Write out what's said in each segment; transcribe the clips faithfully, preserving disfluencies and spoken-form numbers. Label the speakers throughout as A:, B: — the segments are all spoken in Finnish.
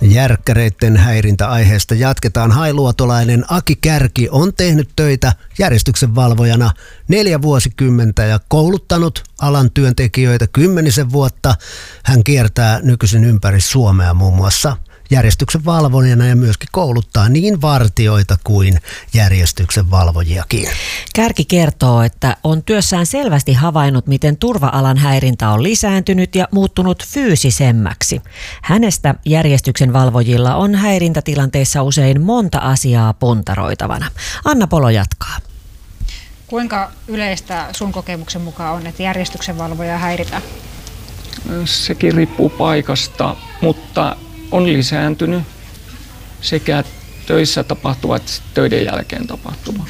A: Järkkäreitten häirintäaiheesta jatketaan. Hailuotolainen Aki Kärki on tehnyt töitä järjestyksenvalvojana neljä vuosikymmentä ja kouluttanut alan työntekijöitä kymmenisen vuotta. Hän kiertää nykyisin ympäri Suomea muun muassa järjestyksenvalvojana ja myöskin kouluttaa niin vartijoita kuin järjestyksenvalvojiakin.
B: Kärki kertoo, että on työssään selvästi havainnut, miten turva-alan häirintä on lisääntynyt ja muuttunut fyysisemmäksi. Hänestä järjestyksenvalvojilla on häirintätilanteissa usein monta asiaa puntaroitavana. Anna Polo jatkaa.
C: Kuinka yleistä sun kokemuksen mukaan on, että järjestyksenvalvoja häiritään?
D: Sekin riippuu paikasta, mutta on lisääntynyt sekä töissä tapahtuva että töiden jälkeen tapahtuva.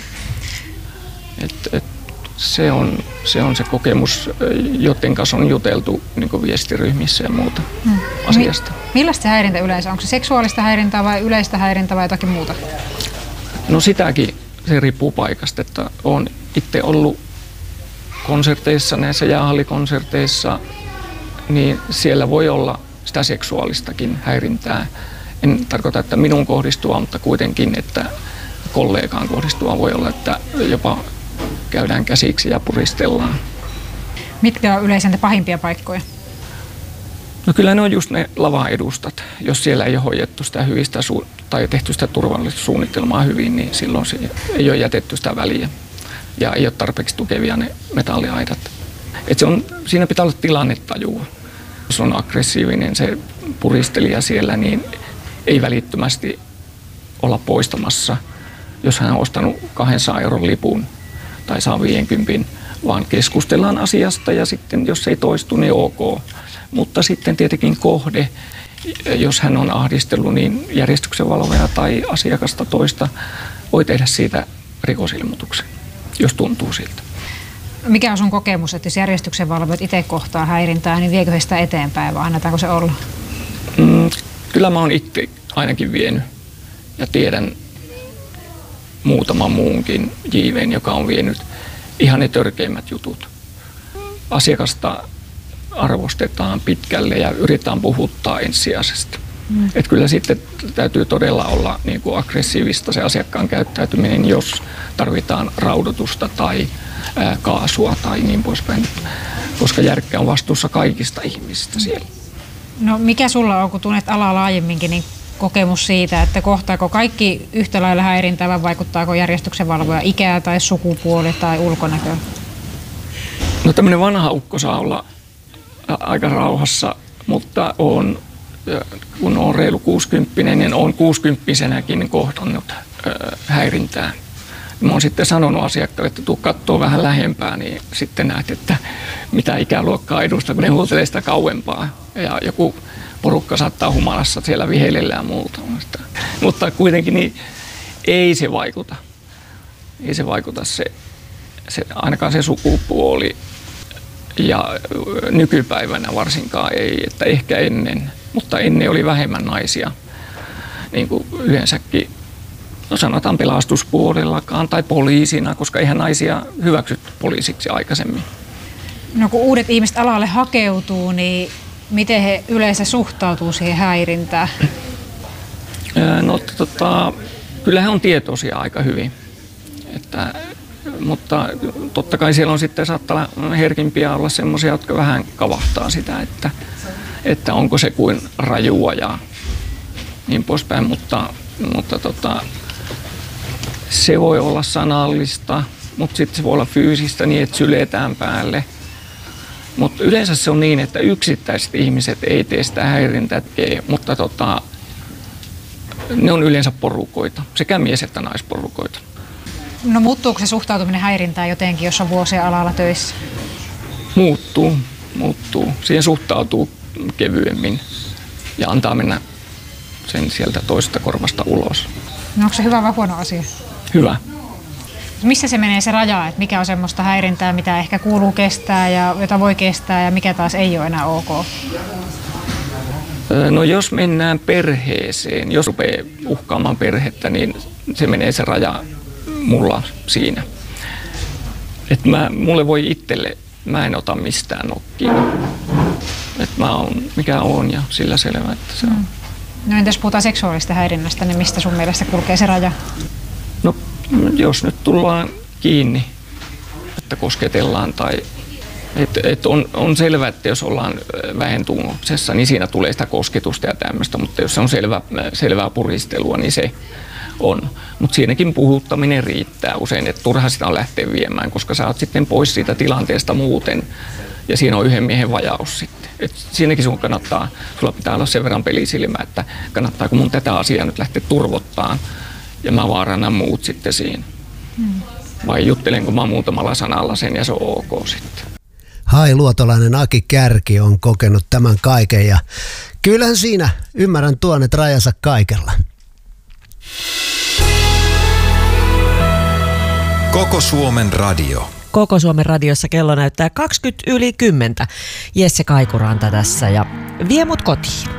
D: Et, et se, on, se on se kokemus, joten kanssa on juteltu niin kuin viestiryhmissä ja muuta hmm. asiasta.
C: Millaista se häirintä yleensä? Onko se seksuaalista häirintää vai yleistä häirintää vai jotakin muuta?
D: No sitäkin se riippuu paikasta. Että olen itse ollut konserteissa, näissä jäähallikonserteissa, niin siellä voi olla sitä seksuaalistakin häirintää. En tarkoita, että minun kohdistua, mutta kuitenkin, että kollegaan kohdistua voi olla, että jopa käydään käsiksi ja puristellaan.
C: Mitkä on yleensä pahimpia paikkoja?
D: No kyllä ne on just ne lavaedustat. Jos siellä ei ole hoidettu sitä hyvistä su- tai tehty sitä turvallisuussuunnitelmaa hyvin, niin silloin se ei ole jätetty sitä väliä. Ja ei ole tarpeeksi tukevia ne metalliaidat. Et se on, siinä pitää olla tilannetajua. Jos on aggressiivinen se puristelija siellä, niin ei välittömästi olla poistamassa, jos hän on ostanut kahdensadan euron lipun tai saa viisikymmentä, vaan keskustellaan asiasta ja sitten jos ei toistu, niin ok. Mutta sitten tietenkin kohde, jos hän on ahdistellut, niin järjestyksenvalvoja tai asiakasta toista voi tehdä siitä rikosilmoituksen, jos tuntuu siltä.
C: Mikä on sun kokemus, että jos järjestyksenvalvojat itse kohtaa häirintää, niin viekö he sitä eteenpäin vai annetaanko se olla?
D: Mm, kyllä mä oon itse ainakin vienyt ja tiedän muutaman muunkin jiiveen, joka on vienyt ihan ne törkeimmät jutut. Asiakasta arvostetaan pitkälle ja yritetään puhuttaa ensisijaisesti. Mm. Et kyllä sitten täytyy todella olla niin kuin aggressiivista se asiakkaan käyttäytyminen, jos tarvitaan raudoitusta tai ää, kaasua tai niin poispäin, koska järkkä on vastuussa kaikista ihmisistä siellä.
C: No mikä sulla on, kun tunnet alaa laajemminkin, niin kokemus siitä, että kohtaako kaikki yhtä lailla häirintää vai vaikuttaako järjestyksenvalvoja ikää tai sukupuoli tai ulkonäkö?
D: No tämmöinen vanha ukko saa olla aika rauhassa, mutta on, kun on reilu kuusikymppinen, niin on kuusikymppisenäkin kohdannut häirintää. Mä oon sitten sanonut asiakkaalle, että tuu kattoo vähän lähempää, niin sitten näet, että mitä ikäluokkaa edustaa, kun ne huutelee sitä kauempaa. Ja joku porukka saattaa humalassa siellä viheilellä ja muuta. Mutta kuitenkin niin ei se vaikuta. Ei se vaikuta se, se ainakaan se sukupuoli. Ja nykypäivänä varsinkaan ei, että ehkä ennen, mutta ennen oli vähemmän naisia, niin kuin yleensäkin, no sanotaan pelastuspuolellakaan tai poliisina, koska eihän naisia hyväksytty poliisiksi aikaisemmin.
C: No kun uudet ihmiset alalle hakeutuu, niin miten he yleensä suhtautuu siihen häirintään?
D: No tota, kyllä he on tietoisia aika hyvin, että mutta totta kai siellä on sitten saattaa herkimpiä olla semmoisia, jotka vähän kavahtaa sitä, että, että onko se kuin rajua ja niin poispäin, mutta, mutta tota, se voi olla sanallista, mutta sitten se voi olla fyysistä niin, että syletään päälle. Mutta yleensä se on niin, että yksittäiset ihmiset ei tee sitä häirintää, mutta tota, ne on yleensä porukoita, sekä mies- että naisporukoita.
C: No muuttuuko se suhtautuminen häirintään jotenkin, jos on vuosia alalla töissä?
D: Muuttuu, muuttuu. Siihen suhtautuu kevyemmin ja antaa mennä sen sieltä toisesta korvasta ulos.
C: No onko se hyvä vai huono asia?
D: Hyvä.
C: Missä se menee se raja, että mikä on semmoista häirintää, mitä ehkä kuuluu kestää ja jota voi kestää ja mikä taas ei ole enää ok?
D: No jos mennään perheeseen, jos rupeaa uhkaamaan perhettä, niin se menee se raja mulla siinä. Että mä, mulle voi itselle, mä en ota mistään nokkia. Että mä oon mikä oon ja sillä selvä, että se on.
C: No entäs puhutaan seksuaalista häirinnästä, niin mistä sun mielestä kulkee se raja?
D: No jos nyt tullaan kiinni, että kosketellaan tai et, et on, on selvää, että jos ollaan vähentumuksessa, niin siinä tulee sitä kosketusta ja tämmöistä, mutta jos se on selvä, selvää puristelua, niin se on. Mutta siinäkin puhuttaminen riittää usein, että turha sitä on lähteä viemään, koska sä oot sitten pois siitä tilanteesta muuten ja siinä on yhden miehen vajaus sitten. Et siinäkin sun kannattaa, sulla pitää olla sen verran pelisilmä, että kannattaako mun tätä asiaa nyt lähteä turvottaan ja mä vaarannan muut sitten siinä. Hmm. Vai juttelenko mä muutamalla sanalla sen ja se on ok sitten.
A: Hailuotolainen Aki Kärki on kokenut tämän kaiken ja kyllähän siinä ymmärrän tuon, että rajansa kaikella.
E: Koko Suomen radio.
B: Koko Suomen radiossa kello näyttää kaksikymmentä yli kymmentä. Jesse Kaikuranta tässä ja vie mut kotiin.